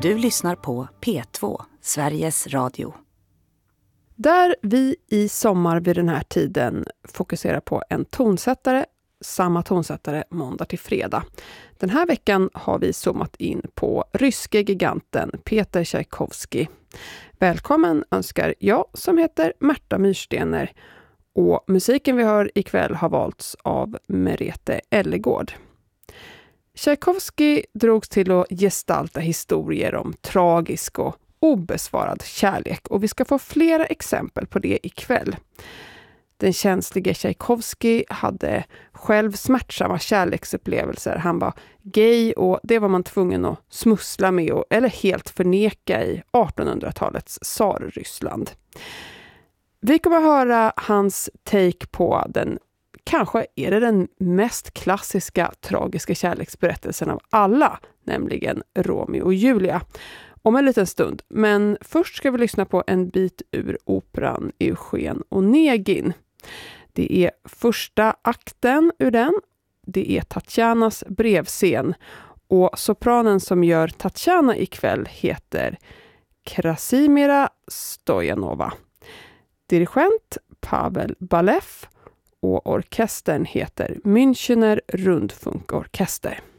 Du lyssnar på P2, Sveriges Radio. Där vi i sommar vid den här tiden fokuserar på en tonsättare, samma tonsättare måndag till fredag. Den här veckan har vi zoomat in på ryske giganten Peter Tchaikovsky. Välkommen önskar jag som heter Märta Myrstener, och musiken vi hör ikväll har valts av Merete Ellegård. Tchaikovsky drogs till att gestalta historier om tragisk och obesvarad kärlek, och vi ska få flera exempel på det ikväll. Den känslige Tchaikovsky hade själv smärtsamma kärleksupplevelser. Han var gay, och det var man tvungen att smussla med eller helt förneka i 1800-talets Tsarryssland. Vi kommer att höra hans take på kanske är det den mest klassiska tragiska kärleksberättelsen av alla, nämligen Romeo och Julia, om en liten stund. Men först ska vi lyssna på en bit ur operan Eugen Onegin. Det är första akten ur den. Det är Tatjanas brevscen, och sopranen som gör Tatjana ikväll heter Krasimira Stojanova. Dirigent Pavel Balev, och orkestern heter Münchener Rundfunkorkester.